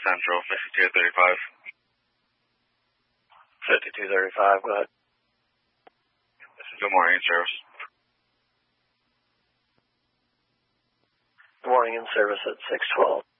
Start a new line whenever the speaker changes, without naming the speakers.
Central, 5235.
5235, go ahead.
Good morning, service.
Good morning, in service at 612.